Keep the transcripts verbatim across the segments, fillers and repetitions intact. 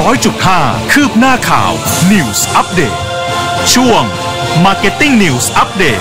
ร้อยจุดห้า คืบหน้าข่าว News Update ช่วง Marketing News Update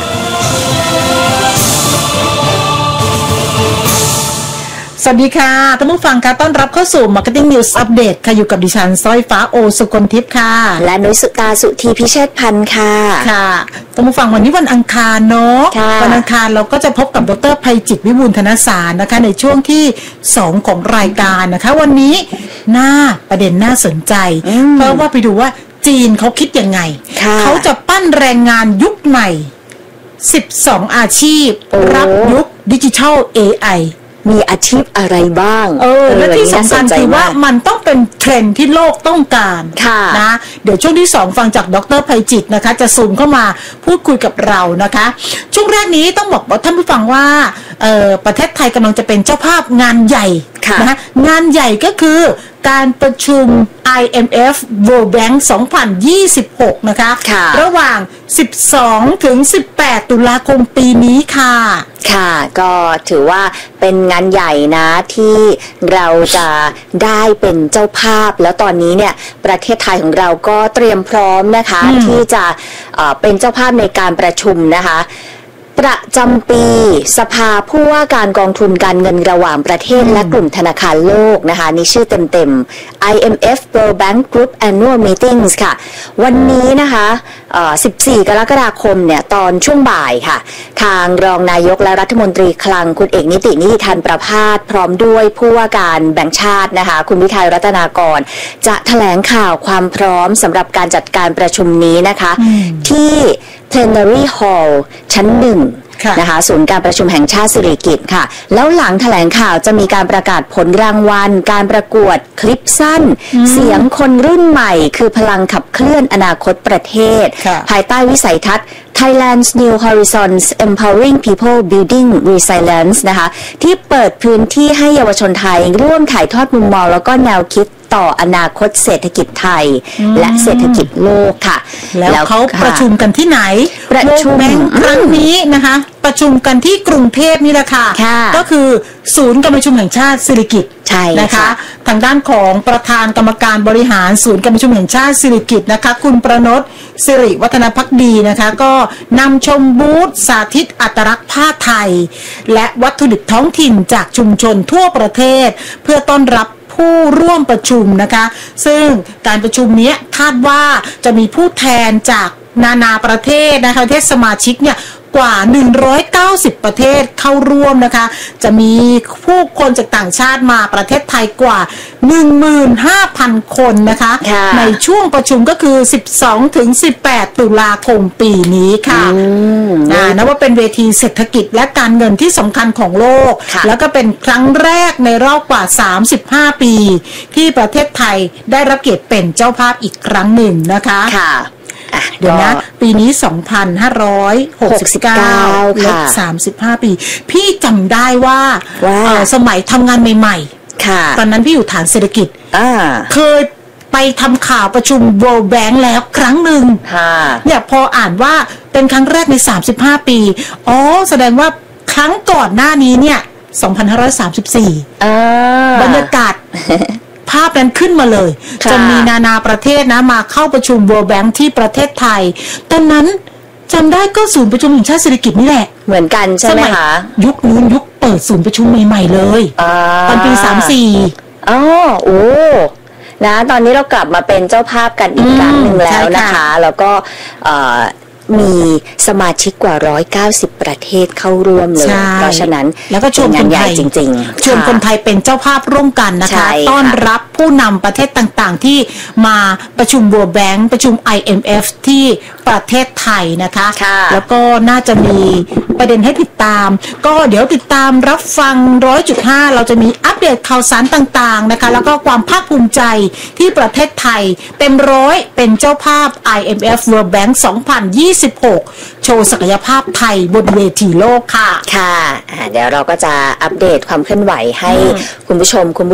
สวัสดีค่ะท่านผู้ฟังค่ะต้อนรับเข้าสู่ Marketing News Update ค่ะอยู่กับดิฉันสร้อยฟ้าโอสุกลทิพย์ค่ะและนุ้ยสุตาสุธีพิเชษพันธ์ค่ะค่ะท่านผู้ฟังวันนี้วันอังคารเนาะวันอังคารเราก็จะพบกับดร.ไพจิตรวิบูลย์ธนสารนะคะในช่วงที่สองของรายการนะคะวันนี้หน้าประเด็นน่าสนใจเพราะว่าไปดูว่าจีนเขาคิดยังไงเขาจะปั้นแรงงานยุคใหม่สิบสองอาชีพรับยุคดิจิทัล เอ ไอมีอาชีพอะไรบ้างเออและที่สำคัญคือว่ามันต้องเป็นเทรนด์ที่โลกต้องการนะเดี๋ยวช่วงที่สองฟังจากดร.ไพจิตรนะคะจะซูมเข้ามาพูดคุยกับเรานะคะช่วงแรกนี้ต้องบอกว่าท่านผู้ฟังว่าเออประเทศไทยกำลังจะเป็นเจ้าภาพงานใหญ่นะคะงานใหญ่ก็คือการประชุม ไอ เอ็ม เอฟ World Bank สองพันยี่สิบหกนะคะระหว่างสิบสองถึงสิบแปดตุลาคมปีนี้ค่ะค่ะก็ถือว่าเป็นงานใหญ่นะที่เราจะได้เป็นเจ้าภาพแล้วตอนนี้เนี่ยประเทศไทยของเราก็เตรียมพร้อมนะคะที่จะเอ่อเป็นเจ้าภาพในการประชุมนะคะประจำปีสภาผู้ว่าการกองทุนการเงินระหว่างประเทศและกลุ่มธนาคารโลกนะคะนี่ชื่อเต็มๆ ไอ เอ็ม เอฟ World Bank Group Annual Meetings ค่ะวันนี้นะคะสิบสี่กรกฎาคมเนี่ยตอนช่วงบ่ายค่ะทางรองนายกและรัฐมนตรีคลังคุณเอกนิตินิติธรประภาสพร้อมด้วยผู้ว่าการแบงก์ชาตินะคะคุณวิทัยรัตนากรจะแถลงข่าวความพร้อมสำหรับการจัดการประชุมนี้นะคะที่ Plenary Hall ชั้นหนึ่งนะคะศูนย์การประชุมแห่งชาติสิริกิติ์ค่ะแล้วหลังแถลงข่าวจะมีการประกาศผลรางวัลการประกวดคลิปสั้นเสียงคนรุ่นใหม่คือพลังขับเคลื่อนอนาคตประเทศภายใต้วิสัยทัศน์ Thailand's New Horizons Empowering People Building Resilience นะคะที่เปิดพื้นที่ให้เยาวชนไทยร่วมถ่ายทอดมุมมองแล้วก็แนวคิดต่ออนาคตเศรษฐกิจไทยและเศรษฐกิจโลกค่ะแล้วเขาประชุมกันที่ไหนประชุมครั้งนี้นะคะประชุมกันที่กรุงเทพนี่แหละค่ะก็คือศูนย์การประชุมแห่งชาติสิริกิติ์นะคะทางด้านของประธานกรรมการบริหารศูนย์การประชุมแห่งชาติสิริกิติ์นะคะคุณประนศสิริวัฒนภักดีนะคะก็นำชมบูธสาธิตอัตลักษณ์ผ้าไทยและวัตถุดิบท้องถิ่นจากชุมชนทั่วประเทศเพื่อต้อนรับผู้ร่วมประชุมนะคะซึ่งการประชุมนี้คาดว่าจะมีผู้แทนจากนานาประเทศนะคะประเทศสมาชิกเนี่ยกว่าหนึ่งร้อยเก้าสิบประเทศเข้าร่วมนะคะจะมีผู้คนจากต่างชาติมาประเทศไทยกว่า หนึ่งหมื่นห้าพัน คนนะคะในช่วงประชุมก็คือสิบสองถึงสิบแปดตุลาคมปีนี้ค่ะอ่านับว่าเป็นเวทีเศรษฐกิจและการเงินที่สำคัญของโลกแล้วก็เป็นครั้งแรกในรอบกว่าสามสิบห้าปีที่ประเทศไทยได้รับเกียรติเป็นเจ้าภาพอีกครั้งหนึ่งนะคะเดี๋ยวนะปีนี้สองพันห้าร้อยหกสิบเก้าลบสามสิบห้าปีพี่จำได้ว่าสมัยทำงานใหม่ๆตอนนั้นพี่อยู่ฐานเศรษฐกิจเคยไปทำข่าวประชุม World Bank แล้วครั้งหนึ่งเนี่ยพออ่านว่าเป็นครั้งแรกในสามสิบห้าปีอ๋อแสดงว่าครั้งก่อนหน้านี้เนี่ยสองพันห้าร้อยสามสิบสี่บรรยากาศภาพนั้นขึ้นมาเลยจะมีนานาประเทศนะมาเข้าประชุม World Bank ที่ประเทศไทยตอนนั้นจำได้ก็ศูนย์ประชุมแห่งชาติเศรษฐกิจนี่แหละเหมือนกันใช่ไหมคะยุคนู้นยุคเปิดศูนย์ประชุมใหม่ๆเลยตอนปีสามสี่อ๋อโอ้นะตอนนี้เรากลับมาเป็นเจ้าภาพกันอีกครั้งหนึ่งแล้วนะคะแล้วก็มีสมาชิกกว่าหนึ่งร้อยเก้าสิบประเทศเข้าร่วมเลยเพราะฉะนั้นแล้วก็ชวนคนไทยจริงๆชวนคนไทยเป็นเจ้าภาพร่วมกันนะคะต้อนรับผู้นำประเทศต่างๆที่มาประชุม World Bank ประชุม ไอ เอ็ม เอฟ ที่ประเทศไทยนะคะแล้วก็น่าจะมีประเด็นให้ติดตามก็เดี๋ยวติดตามรับฟัง หนึ่งร้อยจุดห้า เราจะมีอัปเดตข่าวสารต่างๆนะคะแล้วก็ความภาคภูมิใจที่ประเทศไทยเต็มร้อยเป็นเจ้าภาพ ไอ เอ็ม เอฟ World Bank สองพันยี่สิบหกโชว์ศักยภาพไทยบนเวทีโลกค่ะค่ะเดี๋ยวเราก็จะอัปเดตความเคลื่อนไหวให้คุณผู้ชมคุณ